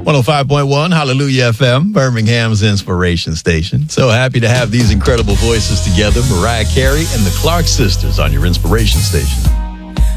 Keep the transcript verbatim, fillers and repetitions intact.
one oh five point one Hallelujah F M, Birmingham's inspiration station. So happy to have these incredible voices together, Mariah Carey and the Clark sisters on your inspiration station.